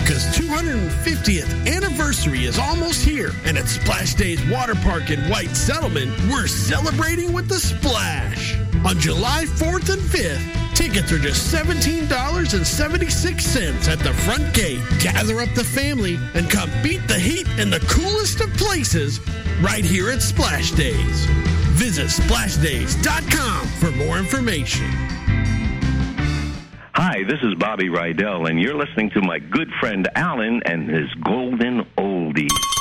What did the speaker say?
Because 250th anniversary is almost here, and at Splash Days Water Park in White Settlement, we're celebrating with the Splash. On July 4th and 5th, tickets are just $17.76 at the front gate. Gather up the family and come beat the heat in the coolest of places right here at Splash Days. Visit SplashDays.com for more information. Hi, this is Bobby Rydell, and you're listening to my good friend Alan and his Golden Oldies.